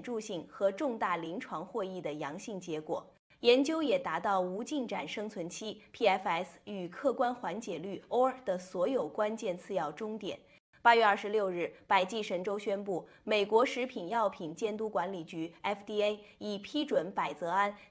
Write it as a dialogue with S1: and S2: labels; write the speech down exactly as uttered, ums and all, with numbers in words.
S1: 著性和重大临床获益的阳性结果。研究也达到无进展生存期 P F S 与客观缓解率 O R 的所有关键次要终点。八月二十六日，百济神州宣布，美国食品药品监督管理局 F D A 已批准百泽胺